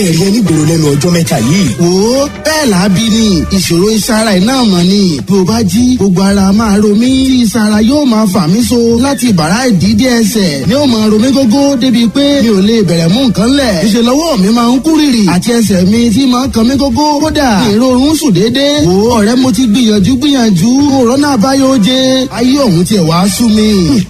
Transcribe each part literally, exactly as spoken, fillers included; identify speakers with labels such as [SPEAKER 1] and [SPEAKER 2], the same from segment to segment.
[SPEAKER 1] ẹ̀rí onígboro lẹ́nu ọjọ́ mẹ́ta yìí.
[SPEAKER 2] wo bẹ́ẹ̀ làábí ni ìṣòro ìsara iná mọ̀ ni bí o bá jí gbogbo ara máa ro mí tí ìsara yóò máa fà mí so láti bàrá ìdídé ẹsẹ̀ ni ó máa ro mí gógó débi pé mi ò lè bẹ̀rẹ̀ mú nǹkan lẹ̀. ìṣe lọ́wọ́ mi máa ń kú rìrì àti ẹsẹ̀ mi tí máa ń kan mí gógó kódà èrò oorun sùn déédéé. wo ọ̀rẹ́ mo ti gbìyànjú gbìyànjú òrónà àbáyọ oje ayé òun tiẹ̀ wá sú mi.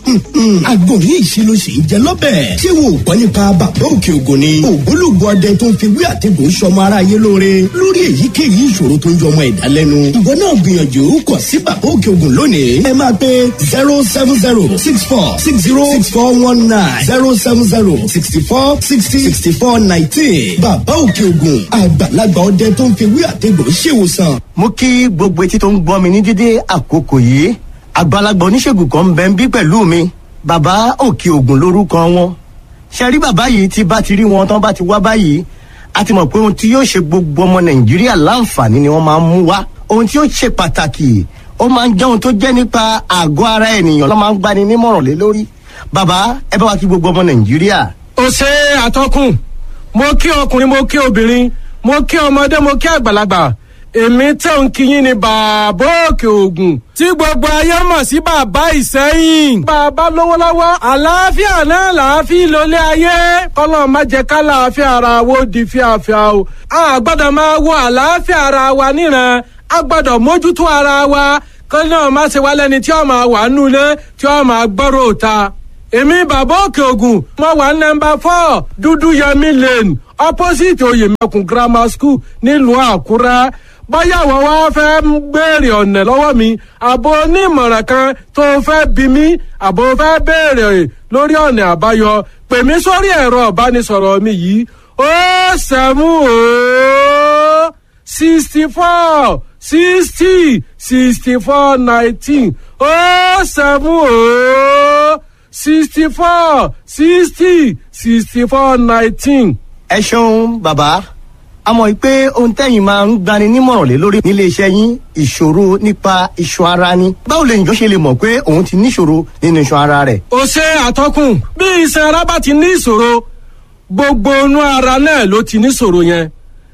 [SPEAKER 1] àgbo ní ìṣirò sì ń jẹ lọ́bẹ̀. ṣé wo gbọ́ nípa bàbá òkè ògùn ni ògbólógbò ọdẹ tó ń fi wí àtẹ̀gùn sọmọ aráyé lóore lórí èyíkéyìí ìṣòro tó ń jọ ọmọ ẹ̀dá lẹ́nu. ìwọ náà gbìyànjú kọ sí bàbá òkè ògùn lónìí. ẹ máa pe zero seven zero six four six zero six four one nine zero seven zero sixty four sixty sixty four nineteen. bàbá òkè ògùn àgbàlagbà ọdẹ tó ń fi wí àtẹ̀gùn ṣèwòsàn.
[SPEAKER 3] mo kí gbogbo etí tó ń gbọ́ mi ní dédé àkókò yìí. àgbàlagbà oníṣègùn kan ń bẹ ń bí pẹ̀lú mi. bàbá òkè ògùn lórúkọ wọn. ṣe rí bàbá yìí tí bá ti rí wọn tán bá ti wá báyìí a ti mọ̀ pé ohun tí yóò ṣe gbogbo ọmọ nàìjíríà láǹfààní ni wọ́n máa ń mú wá. ohun tí yóò ṣe pàtàkì ó máa ń jẹ́ ohun tó jẹ́ nípa àgọ́ ara ènìyàn ló máa ń gbani nímọ̀ràn lé lórí. bàbá ẹ bá wa kí gbogbo ọmọ nàìjíríà.
[SPEAKER 4] ó ṣe àtọkùn mo kí ọkùnrin mo kí obìnrin mo kí ọmọdé mo kí àgbàlagbà èmi tẹ̀ ń kíyìn ní bàbá òkè ògùn tí gbogbo ayé mọ̀ sí bàbá ìsẹ́yìn. bàbá lówó lọ́wọ́ àlàáfíà náà làáfíà lólé ayé kọ́lọ́ má jẹ́ ká làáfíà ara wo di fíafíà o. a gbọ́dọ̀ máa wo àlàáfíà ara wa níran a gbọ́dọ̀ mójútó ara wa kọ́lọ́ náà má ṣe wá lẹ́ni tí ó máa wà nulẹ̀ tí ó máa gbọ́rọ̀ òta. èmi bàbá òkè ògùn mo wà nọ́mbà four dúdú yẹmí lane opposite oyèmẹkùn grammar school nílùú àkúrẹ́. báyà wọ́n wá fẹ́ béèrè ọ̀nà lọ́wọ́ mi àbò onímọ̀ràn kan tó fẹ́ bí mi àbò fẹ́ béèrè lórí ọ̀nà àbáyọ pè mí sórí ẹ̀rọ ìbánisọ̀rọ̀ mi yìí ó sẹ́mú ó sixty four sixty sixty four nineteen ó sẹ́mú ó sixty four sixty sixty four nineteen.
[SPEAKER 3] ẹ ṣeun bàbá a mọ̀ pé ohun tẹ́yìn máa ń gbani nímọ̀ràn lé lórí nílé iṣẹ́ yín ìṣòro nípa iṣan ara ni. báwo lè njọ́ ṣe lè mọ̀ pé òun ti níṣòro nínú iṣan ara rẹ̀.
[SPEAKER 4] ó ṣe àtọkùn bí iṣan ara bá ti ní ìṣòro gbogbo inú ara náà ló ti níṣòro yẹn.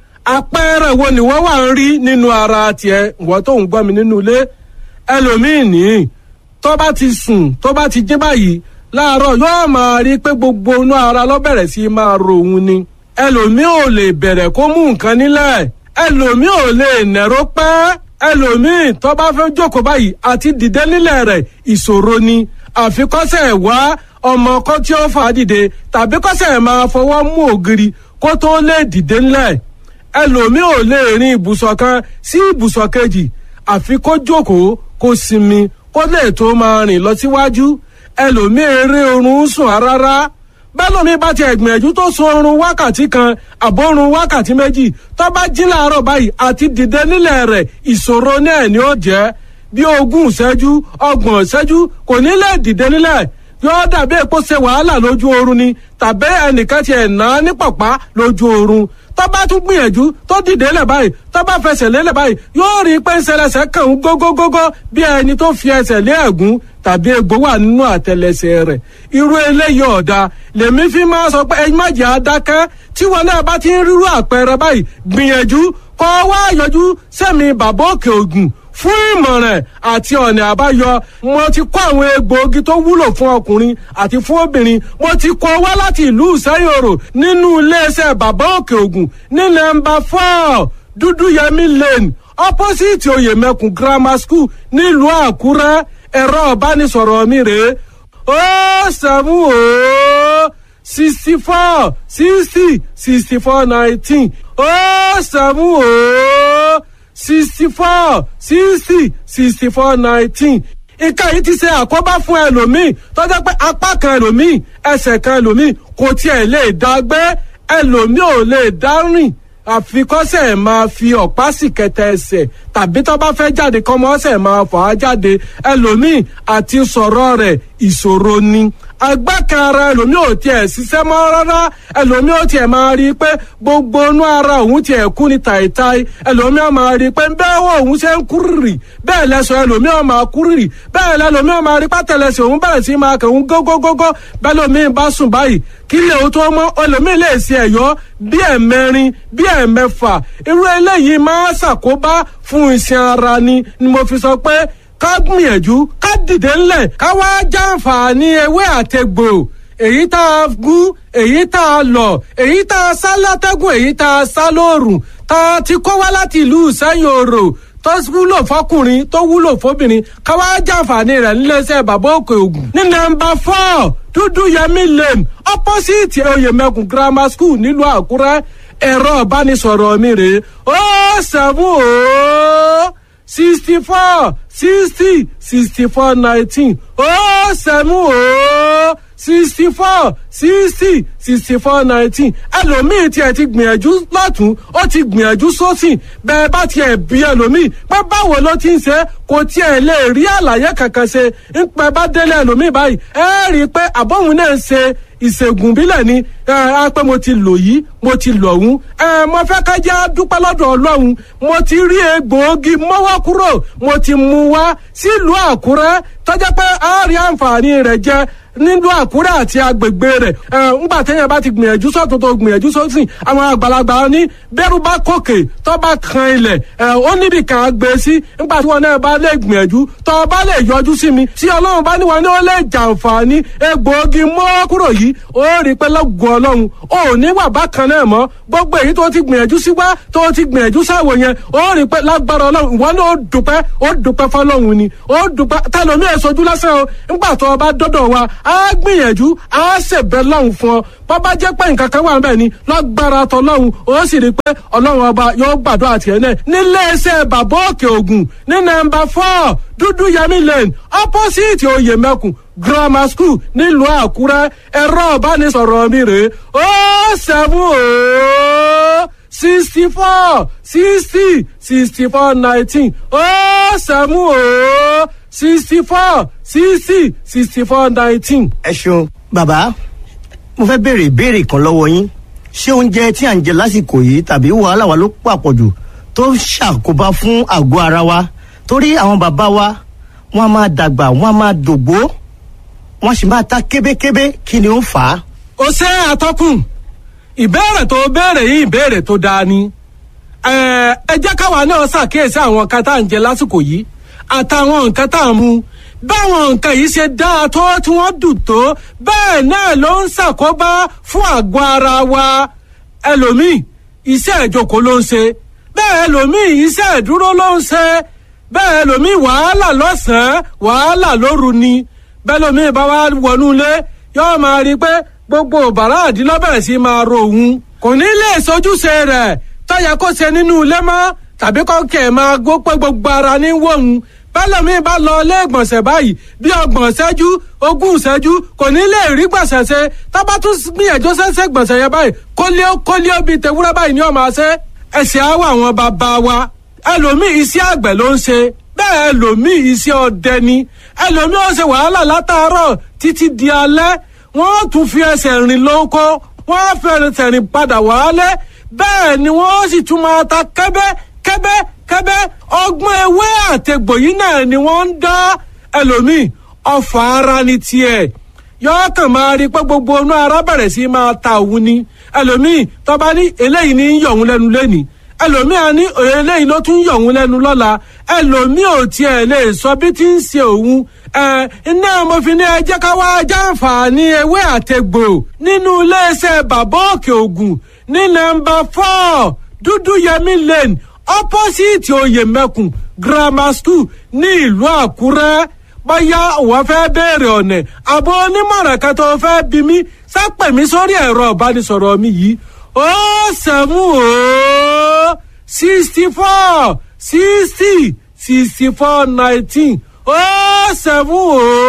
[SPEAKER 4] àpẹẹrẹ wo ni wọ́n wà ń rí nínú ara tiẹ̀ wọ́n tó ń gbọ́ mi nínú ilé ẹlòmíì ní tó bá ti sùn tó bá ti jí báyìí láàárọ̀ yóò máa rí pé gbogbo inú ara ló bẹ̀rẹ̀ sí máa ro òun ni ẹlòmíì ò lè bẹ̀rẹ̀ kó mú nǹkan nílẹ̀ ẹlòmíì ò lè nẹ̀rọ pẹ́ ẹlòmíì tó bá fẹ́ jókòó báyìí àti dìde nílẹ̀ rẹ̀ ìṣòro ni àfikọ́sẹ̀ wá ọmọ kan tí ó fà á dìde tàbí kọ́sẹ̀ máa fọwọ́ mú ògiri kó tó lè dìde nílẹ̀ ẹlòmíì ò lè rin ibùsọ̀ kan sí ibùsọ̀ kejì àfi kó jókòó kó sinmi kó lè tó máa rìn lọ síwájú ẹlòmíì eré oorun sùn rárá bẹ́lómi bá ti ẹ̀gbìyànjú tó sun oorun wákàtí kan àbórun wákàtí méjì tó bá jí láàárọ̀ báyìí àti dìde nílẹ̀ rẹ̀ ìṣòro náà ni ó jẹ́ bí ogún ìṣẹ́jú ọgbọ̀n ìṣẹ́jú kò ní lè dìde nílẹ̀ yóò dàbí èpo ṣe wàhálà lójú oorun ni tàbí ẹnìkan ti ẹ̀ ná ní pàpá lójú oorun tó bá tún gbìyànjú tó dìde lẹ̀ báyìí tó bá fẹsẹ̀ lélẹ̀ báyìí yóò rí i pé ń ṣẹlẹ̀ṣẹ̀ kàn ń gógógógó bí ẹni tó fi ẹsẹ̀ lé ẹ̀gún tàbí egbò wà nínú àtẹlẹsẹ̀ rẹ̀ irú eléyìí ọ̀dà lèmi fi máa sọ pé ẹ má jẹ́ adákẹ́ tí wọn náà bá ti ń rírú àpẹẹrẹ báyìí gbìyànjú kọ́ wá yọjú sẹ́mi bàbá òkè ògùn fún ìmọ̀ràn àti ọ̀nà àbáyọ mo ti kó àwọn egbòogi tó wúlò fún ọkùnrin àti fún obìnrin mo ti kó wá láti ìlú ìsẹ́yòrò nínú iléeṣẹ́ bàbá òkè ògùn ní nọ́mbà four dúdúyẹmí lane opposite oyèmẹkùn grammar school nílùú àkúrẹ́ ẹ̀rọ ìbánisọ̀rọ̀ mi rèé ó sẹ́mú ó sixty four sixty sixty four nineteen ó sẹ́mú ó sixty four sixty sixty four nineteen nǹkan yìí ti ṣe àkóbá fún ẹlòmíì tó jẹ́ pé apá kan ẹlòmíì ẹsẹ̀ kan ẹlòmíì kò tiẹ̀ lè dá gbé ẹlòmíì ò lè dá rìn àfikọ́sẹ̀ máa fi ọ̀pá sì kẹtẹ ẹsẹ̀ tàbí tó bá fẹ́ jáde kọ́mọ ọ̀sẹ̀ máa fà á jáde ẹlòmíì àti sọ̀rọ̀ rẹ̀ ìṣòro ni agbákan ara ẹlòmíì ò tiẹ̀ ṣiṣẹ́ mọ́ rárá ẹlòmíì ò tiẹ̀ máa rí i pé gbogbo inú ara òun tiẹ̀ kú ní tàìtàì ẹlòmíì ò máa rí i pé bẹ́ẹ̀ wọ òun ṣe ń kúrìrì bẹ́ẹ̀ lẹ́sọ̀ ẹlòmíì ò máa kúrìrì bẹ́ẹ̀ lẹ́lòmíì ò máa rí pátẹ́lẹsẹ̀ òun bẹ̀rẹ̀ sí máa kẹ̀ òun gógógógó bẹ́ẹ̀ lòmíì bá sùn báyìí kí lè o tó mọ́ ẹlòmíì lè ṣe ẹ̀yọ́ bí ẹ̀mẹrin bí ẹ̀mẹfà irú eléyìí máa ṣàkóbá fún iṣan ara ni ni mo fi sọ pé ká gbìyànjú ká dìde ńlẹ̀ ká wá jàǹfààní ewé àtegbò èyí tá a gún èyí tá a lọ̀ èyí tá a sá látẹ́gùn èyí tá a sá lóòrùn tá a ti kó wá láti ìlú Ìsẹ́yìn Òrò tó wúlò fọkùnrin tó wúlò fóbìnrin ká wá jàǹfààní rẹ̀ níléeṣẹ́ bàbá Òkè Ògùn ní nọ́mbà four Dúdú Yẹmí Lane opposite Oyèmẹkùn grammar school nílùú Àkúrẹ́ ẹ̀rọ ìbánisọ̀rọ̀ mi rèé ó seven ó sixty four sixty sixty four nineteen ó seven ó sixty four sixty sixty four nineteen ẹlòmíì tiẹ̀ ti gbìyànjú lọ́tún ó ti gbìyànjú sósì bẹ́ẹ̀ bá tiẹ̀ bí ẹlòmíì pé báwo ló ti ń ṣe kò tiẹ̀ lè rí àlàyé kankan ṣe ń pẹ́ bá délé ẹlòmíì báyìí ẹ rí i pé àbọ̀hún náà ń ṣe ìṣègùn bílẹ̀ ni ẹ pé mo ti lò yìí mo ti lò ọ̀hún ẹ mo fẹ́ ká jẹ́ dúpẹ́ lọ́dọ̀ Ọlọ́run mo ti rí egbòogi mọ́wọ́ kúrò mo ti mú wá sílùú Àkúrẹ́ tọ́jà pé a rí àǹfààní rẹ̀ jẹ nílùú Àkúrẹ́ àti agbègbè rẹ̀ ẹ ńgbà téèyàn bá ti gbìyànjú sọ́tún tó gbìyànjú sósì àwọn àgbàlagbà ní bẹ́rù bá kòkè tó bá kan ilẹ̀ ẹ ó níbi kan á gbé sí ńgbà tí wọn náà bá lè gbìyànjú tó bá lè yọjú sí mi tí Ọlọ́run bá ní wọn ní ó lè jàǹfààní egbòogi mọ́wọ́ kúrò yìí ó rí pé lọ́gùn Ọlọ́run ò ní wà bákan náà mọ́ gbogbo èyí tó ti gbìyànjú sí wá tó ti gbìyànjú sáwò yẹn ó rí pé lágbára Ọlọ́run ìwọ náà ó dúpẹ́ ó dúpẹ́ fọlọ́run ni ó dúpẹ́ tẹlomi èsojú lásán o ńgbà tó o bá dọ́dọ̀ wa á gbìyànjú á ṣèbẹ̀ lọ́hùn fún ọ bọ́bá jẹ́ pé nǹkan kan wà ń bẹ̀ ni lágbára tọlọ́hun ó sì rí pé Ọlọ́run ọba yóò gbàdúrà tiẹ̀ náà nílé iṣẹ́ bàbá Òkè Ògùn ní nọ́mbà four Dúdú Yẹmí Lane opposite Oyèmẹkùn grammar school nílùú Àkúrẹ́ ẹ̀rọ ìbánisọ̀rọ̀ mi rèé ó seven ó sixty four sixty sixty four nineteen ó seven ó sixty four sixty sixty four nineteen.
[SPEAKER 3] ẹ ṣeun bàbá mo fẹ́ béèrè ìbéèrè kan lọ́wọ́ yín ṣé oúnjẹ tí à ń jẹ lásìkò yìí tàbí wàhálà wa ló pàpọ̀jù tó ń ṣàkóbá fún àgọ́ ara wa torí àwọn bàbá wa wọ́n á máa dàgbà wọ́n á máa dògbó wọ́n sì máa ta kébékébé kí ni ó fà á.
[SPEAKER 4] ó ṣe àtọkùn ìbéèrè tó béèrè yìí ìbéèrè tó dáa ni ẹ ẹ jẹ́ káwa náà ṣàkíyèsí àwọn nǹkan tá à ń jẹ lásìkò yìí àtàwọn nǹkan tá à ń mu báwọn nǹkan yìí ṣe dáa tó tí wọ́n dùn tó bẹ́ẹ̀ náà ló ń ṣàkóbá fún àgọ́ ara wa ẹlòmíì iṣẹ́ ìjókòó ló ń ṣe bẹ́ẹ̀ ẹlòmíì iṣẹ́ ìdúró ló ń ṣe bẹ́ẹ̀ ẹlòmíì wàhálà lọ́sàn-án wàhálà lóru ni bẹ́ẹ̀ ẹlòmíì bá wá wọnú ilé yóò máa rí i pé gbogbo bàrá àdínlọ́bẹ̀rẹ̀ sí máa ro òun kò ní lè sojúṣe rẹ̀ tọ́yẹ kó ṣe nínú ilé mọ́ tàbí kọ́kẹ́ máa gbó pé gbogbo ara ní wọ̀hún bẹ́lẹ̀mí bá lọ ilé ìgbọ̀nsẹ̀ báyìí bí ọgbọ̀n ṣẹ́jú ogún ṣẹ́jú kò ní lè rí gbọ̀nsẹ̀ ṣe tábà tún gbìyànjú ṣẹ́ṣẹ́ gbọ̀nsẹ̀ yẹn báyìí kólíó kólíó bíi tewúrẹ́ báyìí ni ó máa ṣe ẹ̀sìn àwọ̀ àwọn bàbá wa ẹlòmíì iṣẹ́ àgbẹ̀ ló ń ṣe bẹ́ẹ̀ ẹlòmíì iṣẹ́ ọdẹ ni ẹlòmíì ó ṣe wàhálà látàárọ̀ títí di alẹ́ wọ́n tún fi ẹsẹ̀ rìn lóko wọ́n fẹ́rẹ̀ rìn padà wálé bẹ́ẹ̀ ni wọ́n sì tún máa ta kẹ́bẹ́ kẹ́bẹ́ kẹ́bẹ́ ọgbọ́n ewé àtẹ̀gbò yìí náà ni wọ́n ń dá ẹlòmíì ọfà ara ní tiẹ̀ yọọ kàn máa rí pé gbogbo inú ara bẹ̀rẹ̀ sí máa ta òun ni ẹlòmíì tọ́ba ní eléyìí ní yọ̀ òun lẹ́nu lẹ́nìí ẹlòmíì á ní eléyìí ló tún yọ̀ òun lẹ́nu lọ́la ẹlòmíì ò tiẹ̀ lè sọ bí tí ń ṣe òun ẹ iná mo fi ní ẹ jẹ́ ká wá jàǹfààní ewé àtẹ̀gbò nínú iléeṣẹ́ bàbá Òkè Ògùn ní nọ́mbà four Dúdú Yẹmí Lane opposite Oyèmẹkùn grammar school ní ìlú Àkúrẹ́ bóyá wọ́n fẹ́ béèrè ọ̀nà àbọ̀ onímọ̀ràn kan tó fẹ́ bí mi sápẹ̀ mi sórí ẹ̀rọ ìbánisọ̀rọ̀ mi yìí ó sẹ́mu ó sixty four sixty sixty four nineteen ó sẹ́mu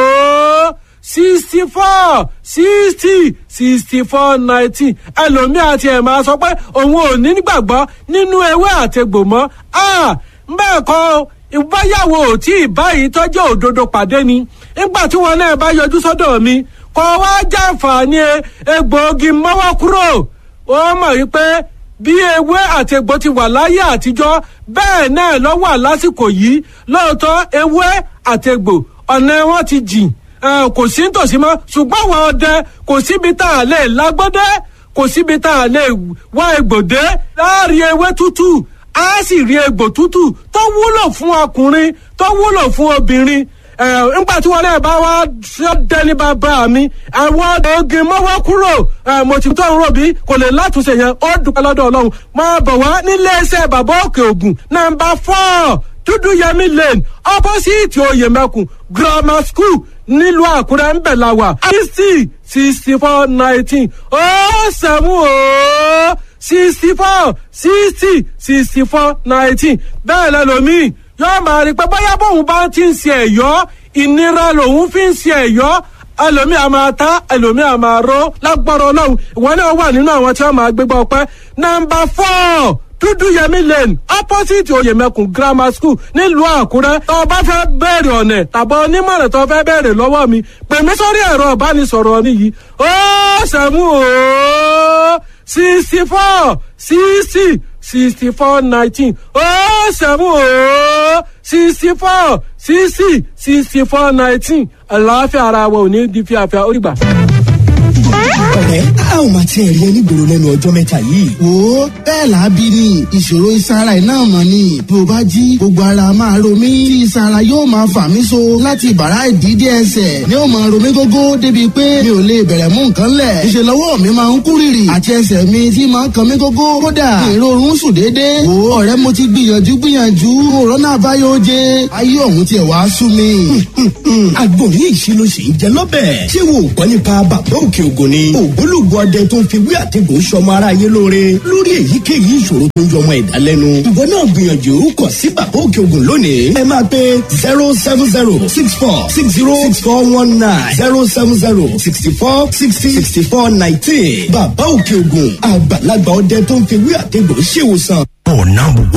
[SPEAKER 4] ó sixty four sixty sixty four nineteen ẹlòmíì àti ẹ̀ máa sọ pé òun ò ní gbàgbọ́ nínú ewé àtegbò mọ́ bẹ́ẹ̀ kọ́ ìbáyàwó tí ìbáyìí tọ́jú òdodo pàdé ni nígbà tí wọn náà bá yọjú sọ́dọ̀ mi kọ́ wá jàǹfààní egbòogi mọ́wọ́ kúrò ó mọ̀ wípé bí ewé àti egbò ti wà láyé àtijọ́ bẹ́ẹ̀ náà ló wà lásìkò yìí lóòótọ́ ewé àti egbò ọ̀nà wọn ti jìn kò sí nítòsí mọ́ ṣùgbọ́n àwọn ọdẹ kò síbi tá a lè lágbọ́dẹ́ kò síbi tá a lè wá egbòdé láàrin ewé tútù á sì rí egbò tútù tó wúlò fún ọkùnrin tó wúlò fún obìnrin nígbà tí wọn náà bá wá dẹni bàbá mi àwọn oògùn mọ́wọ́ kúrò mo ti tó ń rò bí kò lè látúnṣe yẹn ó dúpẹ́ lọ́dọ̀ ọlọ́run máa bọ̀ wá nílé iṣẹ́ bàbá òkè ògùn nàmbà four dúdú yẹmí lane opposite oyèmẹkùn grammar school nílùú àkúrẹ́ ń bẹ̀ la wà sixty sixty four nineteen ó sẹ́mu ó sixty four sixty sixty four nineteen bẹ́ẹ̀ lẹ́lòmíì yóò máa rí pé bóyá bóun bá ti ń ṣe ẹ̀yọ́ ìnira lòun fi ń ṣe ẹ̀yọ́ ẹlòmíì a máa ta ẹlòmíì a máa ró lágbára ọlọ́run ìwọ náà wà nínú àwọn tí wọ́n máa gbégbá ọpẹ́ nọ́mbà four dúdúyẹmí lane opposite oyèmẹkùn grammar school nílùú àkúrẹ́ tó o bá fẹ́ bẹ̀rẹ̀ ọ̀nà tàbí onímọ̀ràn tó o fẹ́ bẹ̀rẹ̀ lọ́wọ́ mi pè mí sórí ẹ̀rọ ìbánisọ̀rọ̀ mi yìí ó sẹ́mu ó sixty four sixty sixty four nineteen ó sẹ́mu ó sixty four sixty sixty four nineteen àlàáfíà ara wa ò ní di fíafíà ó rí gbà.
[SPEAKER 1] ọ̀rẹ́ a ò máa tiẹ̀ rí ẹni gbòòrò lẹ́nu ọjọ́ mẹ́ta yìí.
[SPEAKER 2] wo bẹ́ẹ̀ làábí ni ìṣòro ìsara iná mọ̀ ni bí o bá jí gbogbo ara máa ro mí tí ìsara yóò máa fà mí so láti bàrá ìdídé ẹsẹ̀ ni ó máa ro mí gógó débi pé mi ò lè bẹ̀rẹ̀ mú nǹkan lẹ̀ ìṣe lọ́wọ́ mi máa ń kú rìrì àti ẹsẹ̀ mi tí máa ń kan mí gógó kódà ìrorun sùn déédéé wo ọ̀rẹ́ mo ti gbìyànjú gbìyànjú òrónà àbáyọ jẹ ayé ọ̀hún tiẹ̀ wá sú mi.
[SPEAKER 1] agbóhùn ìṣirò sì ń jẹ lọ́bẹ̀ ṣé wo gbọ́ nípa bàbá òkè ògùn ni ògbólógbòó ọdẹ tó ń fi wí àtẹ̀gùn sọmọ aráyé lóore lórí èyíkéyìí ìṣòro tó ń yọmọ ẹ̀dá lẹ́nu. ìwọ náà gbìyànjú kọ̀ sí bàbá òkè ògùn lónìí. ẹ máa pe zero seven zero six four six zero six four one nine zero seven zero sixty four sixty sixty four nineteen. bàbá òkè ògùn àgbàlagbà ọdẹ tó ń fi wí àtẹ̀gùn ṣèwòsàn.
[SPEAKER 5] Oh, number one.